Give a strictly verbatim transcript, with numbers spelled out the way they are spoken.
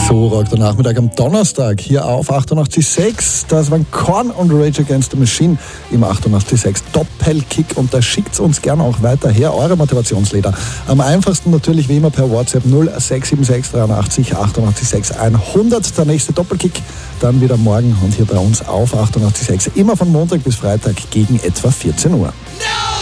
So rockt der Nachmittag am Donnerstag hier auf achtundachtzig Komma sechs. Das waren Korn und Rage Against the Machine im achtundachtzig Komma sechs Doppelkick. Und da schickt uns gerne auch weiter her, eure Motivationslieder. Am einfachsten natürlich wie immer per WhatsApp null sechs sieben sechs dreiundachtzig achtundachtzig sechs hundert. Der nächste Doppelkick dann wieder morgen und hier bei uns auf achtundachtzig Komma sechs. Immer von Montag bis Freitag gegen etwa vierzehn Uhr.